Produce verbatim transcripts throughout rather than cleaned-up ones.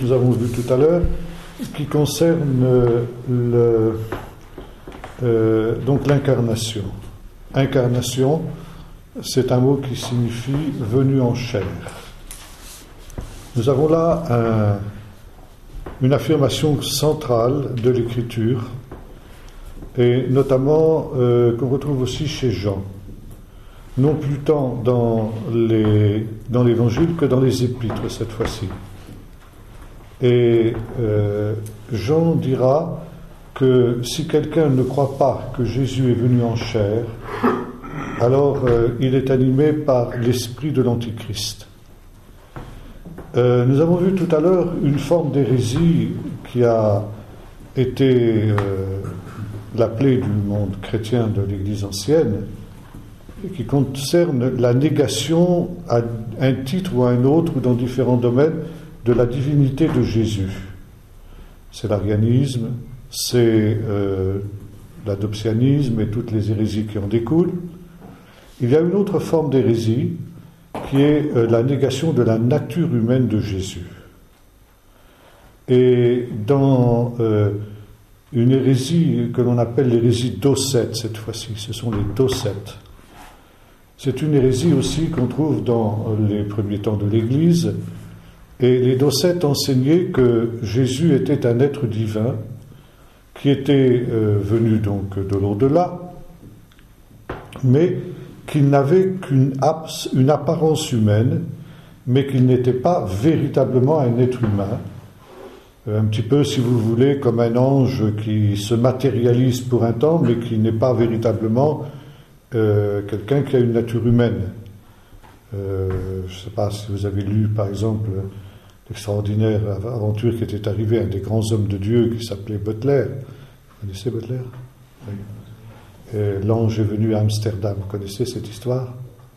nous avons vu tout à l'heure, qui concerne le, euh, donc l'incarnation. Incarnation, c'est un mot qui signifie venu en chair. Nous avons là un, une affirmation centrale de l'Écriture, et notamment euh, qu'on retrouve aussi chez Jean. Non plus tant dans, les, dans l'Évangile que dans les Épîtres cette fois-ci. Et euh, Jean dira que si quelqu'un ne croit pas que Jésus est venu en chair, alors euh, il est animé par l'esprit de l'Antichrist. Euh, nous avons vu tout à l'heure une forme d'hérésie qui a été euh, la plaie du monde chrétien de l'Église ancienne, qui concerne la négation à un titre ou à un autre, ou dans différents domaines, de la divinité de Jésus. C'est l'arianisme, c'est euh, l'adoptionnisme et toutes les hérésies qui en découlent. Il y a une autre forme d'hérésie qui est euh, la négation de la nature humaine de Jésus. Et dans euh, une hérésie que l'on appelle l'hérésie docète cette fois-ci, ce sont les docètes. C'est une hérésie aussi qu'on trouve dans les premiers temps de l'Église. Et les docètes enseignaient que Jésus était un être divin qui était euh, venu donc de l'au-delà, mais qu'il n'avait qu'une apse, une apparence humaine, mais qu'il n'était pas véritablement un être humain. Euh, un petit peu, si vous voulez, comme un ange qui se matérialise pour un temps, mais qui n'est pas véritablement euh, quelqu'un qui a une nature humaine. Euh, je ne sais pas si vous avez lu, par exemple, l'extraordinaire aventure qui était arrivée à un des grands hommes de Dieu qui s'appelait Butler. Vous connaissez Butler? Oui. Et l'ange est venu à Amsterdam. Vous connaissez cette histoire?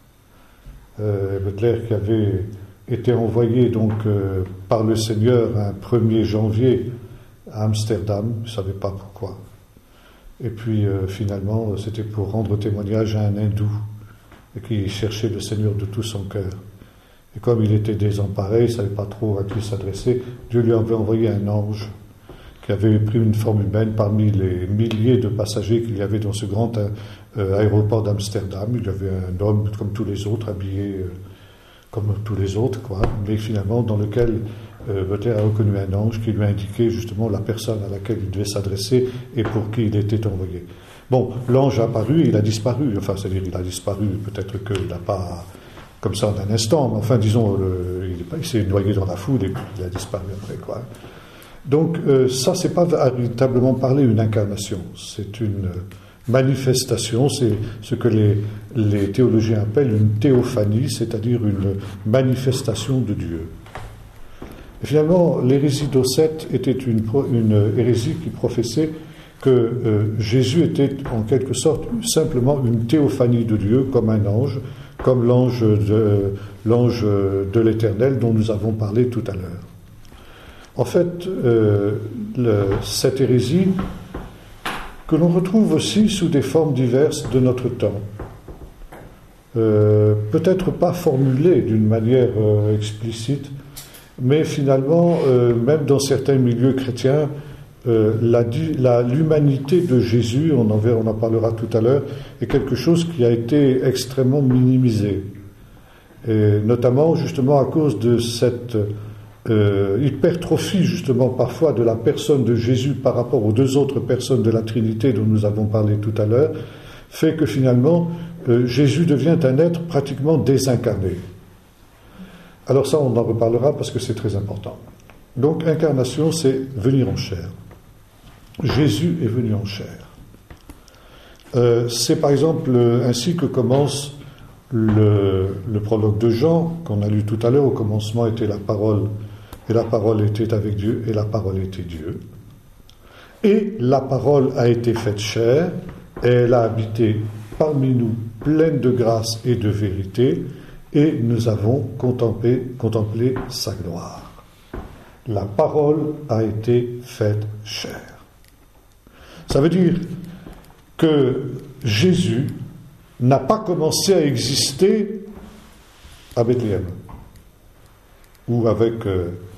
euh, Butler qui avait été envoyé donc euh, par le Seigneur un premier janvier à Amsterdam, il ne savait pas pourquoi. Et puis euh, finalement, c'était pour rendre témoignage à un hindou qui cherchait le Seigneur de tout son cœur. Et comme il était désemparé, il ne savait pas trop à qui s'adresser, Dieu lui avait envoyé un ange qui avait pris une forme humaine parmi les milliers de passagers qu'il y avait dans ce grand euh, aéroport d'Amsterdam. Il y avait un homme comme tous les autres, habillé euh, comme tous les autres, quoi, mais finalement dans lequel euh, Butler a reconnu un ange qui lui a indiqué justement la personne à laquelle il devait s'adresser et pour qui il était envoyé. Bon, l'ange a apparu et il a disparu, enfin c'est-à-dire il a disparu, peut-être qu'il n'a pas comme ça en un instant, mais enfin disons, le, il, il s'est noyé dans la foule et puis il a disparu après, quoi. Donc euh, ça, c'est pas véritablement parler une incarnation, c'est une manifestation, c'est ce que les, les théologiens appellent une théophanie, c'est-à-dire une manifestation de Dieu. Et finalement, l'hérésie docète était une, une hérésie qui professait que euh, Jésus était en quelque sorte simplement une théophanie de Dieu, comme un ange, comme l'ange de, l'ange de l'Éternel dont nous avons parlé tout à l'heure. En fait, euh, le, cette hérésie, que l'on retrouve aussi sous des formes diverses de notre temps, euh, peut-être pas formulée d'une manière euh, explicite, mais finalement, euh, même dans certains milieux chrétiens, euh, la, la, l'humanité de Jésus, on en, on en parlera tout à l'heure, est quelque chose qui a été extrêmement minimisé, et notamment justement à cause de cette Euh, hypertrophie justement parfois de la personne de Jésus par rapport aux deux autres personnes de la Trinité dont nous avons parlé tout à l'heure, fait que finalement euh, Jésus devient un être pratiquement désincarné. Alors ça, on en reparlera parce que c'est très important. Donc incarnation, c'est venir en chair. Jésus est venu en chair. Euh, c'est par exemple ainsi que commence le, le prologue de Jean qu'on a lu tout à l'heure. Au commencement était la parole, et la parole était avec Dieu, et la parole était Dieu. Et la parole a été faite chair, et elle a habité parmi nous, pleine de grâce et de vérité, et nous avons contemplé, contemplé sa gloire. La parole a été faite chair. Ça veut dire que Jésus n'a pas commencé à exister à Bethléem, ou avec... Euh,